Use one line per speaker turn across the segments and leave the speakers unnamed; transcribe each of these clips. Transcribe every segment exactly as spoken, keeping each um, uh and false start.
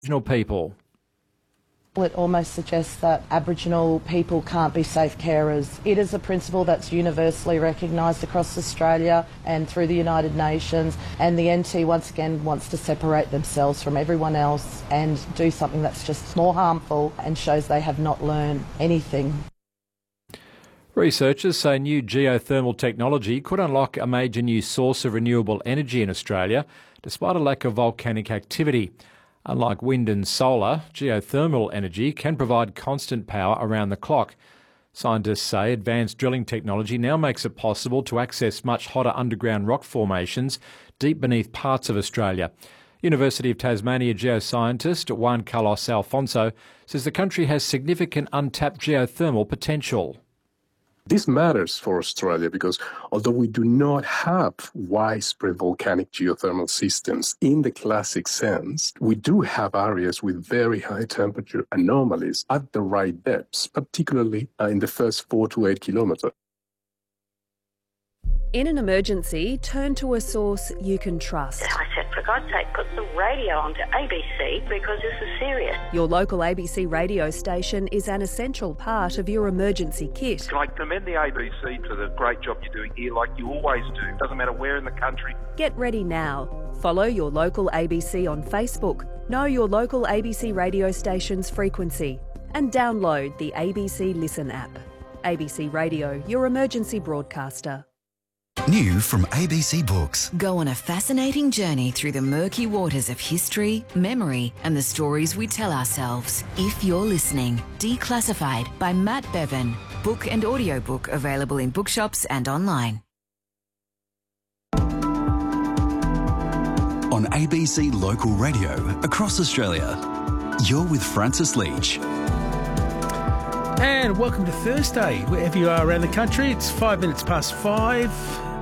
Aboriginal people.
It almost suggests that Aboriginal people can't be safe carers. It is a principle that's universally recognised across Australia and through the United Nations, and the N T once again wants to separate themselves from everyone else and do something that's just more harmful and shows they have not learned anything.
Researchers say new geothermal technology could unlock a major new source of renewable energy in Australia, despite a lack of volcanic activity. Unlike wind and solar, geothermal energy can provide constant power around the clock. Scientists say advanced drilling technology now makes it possible to access much hotter underground rock formations deep beneath parts of Australia. University of Tasmania geoscientist Juan Carlos Alfonso says the country has significant untapped geothermal potential.
This matters for Australia because although we do not have widespread volcanic geothermal systems in the classic sense, we do have areas with very high temperature anomalies at the right depths, particularly uh, in the first four to eight kilometres.
In an emergency, turn to a source you can trust.
I said, for God's sake, put the radio onto A B C because this is serious.
Your local A B C radio station is an essential part of your emergency kit.
Can I commend the A B C for the great job you're doing here, like you always do. Doesn't matter where in the country.
Get ready now. Follow your local A B C on Facebook. Know your local A B C radio station's frequency. And download the A B C Listen app. A B C Radio, your emergency broadcaster.
New from A B C Books.
Go on a fascinating journey through the murky waters of history, memory, and the stories we tell ourselves. If You're Listening, Declassified by Matt Bevan. Book and audiobook available in bookshops and online.
On A B C Local Radio across Australia, you're with Francis Leach.
And welcome to Thursday, wherever you are around the country. It's five minutes past five.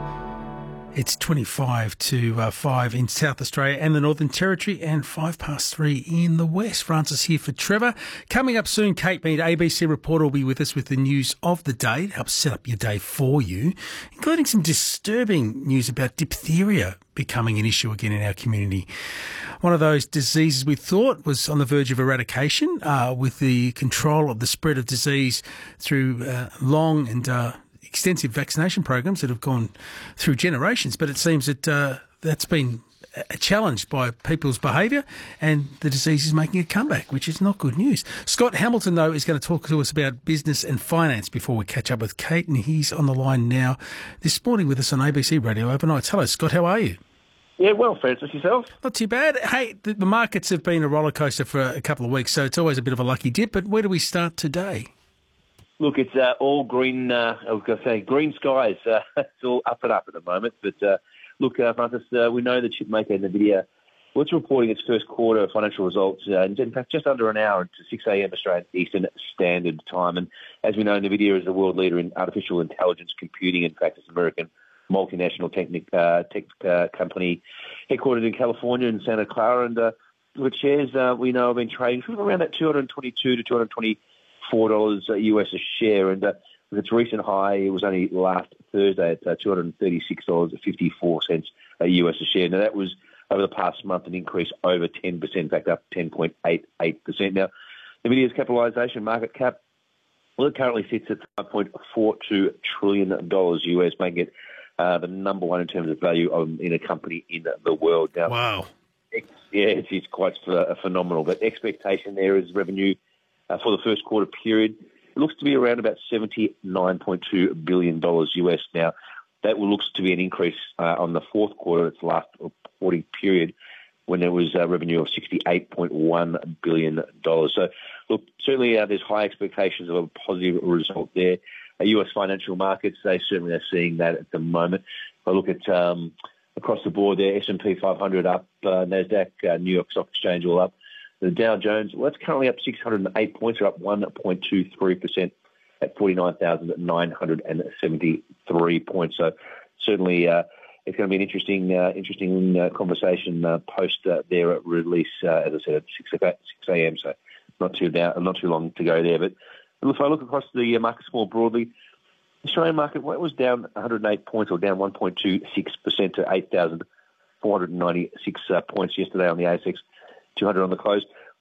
It's twenty-five to uh, five in South Australia and the Northern Territory, and five past three in the West. Francis here for Trevor. Coming up soon, Kate Mead, A B C reporter, will be with us with the news of the day to help set up your day for you, including some disturbing news about diphtheria becoming an issue again in our community. One of those diseases we thought was on the verge of eradication uh, with the control of the spread of disease through uh, long and uh, extensive vaccination programs that have gone through generations, but it seems that uh, that's been a challenge by people's behaviour, and the disease is making a comeback, which is not good news. Scott Hamilton, though, is going to talk to us about business and finance before we catch up with Kate, and he's on the line now this morning with us on A B C Radio Overnights. Hello, Scott, how are you?
Yeah, well, Francis, yourself?
Not too bad. Hey, the, the markets have been a roller coaster for a, a couple of weeks, so it's always a bit of a lucky dip, but where do we start today?
Look, it's uh, all green, uh, I was going to say green skies. Uh, it's all up and up at the moment. But uh, look, uh, Francis, uh, we know that chipmaker NVIDIA, well, it's reporting its first quarter financial results, uh, in fact, just under an hour to six a.m. Australian Eastern Standard Time. And as we know, NVIDIA is the world leader in artificial intelligence computing. In fact, it's an American multinational technic, uh, tech uh, company headquartered in California in Santa Clara. And uh, with shares, uh, we know have been trading from around that two hundred twenty-two to two hundred twenty-four dollars U S a share. And uh, with its recent high, it was only last Thursday at uh, two hundred thirty-six dollars and fifty-four cents U S a share. Now, that was over the past month an increase over ten percent, in fact, up ten point eight eight percent. Now, NVIDIA's capitalisation market cap, well, it currently sits at five point four two trillion dollars U S, making it uh, the number one in terms of value of, in a company in the world. Now,
wow.
Ex- yeah, it's, it's quite ph- phenomenal. But expectation there is revenue uh, for the first quarter period. It looks to be around about seventy-nine point two billion dollars U S. Now, that looks to be an increase uh, on the fourth quarter, its last reporting period, when there was a revenue of sixty-eight point one billion dollars. So, look, certainly uh, there's high expectations of a positive result there. Uh, U S financial markets, they certainly are seeing that at the moment. If I look at um, across the board there, S and P five hundred up, uh, NASDAQ, uh, New York Stock Exchange all up. The Dow Jones, well, that's currently up six hundred eight points, or up one point two three percent at forty-nine thousand nine hundred seventy-three points. So certainly uh, it's going to be an interesting uh, interesting uh, conversation uh, post uh, their release, uh, as I said, at six a.m. So not too down, not too long to go there. But if I look across the markets more broadly, the Australian market, well, it was down one hundred eight points, or down one point two six percent to eight thousand four hundred ninety-six uh, points yesterday on the A S X two hundred on the close.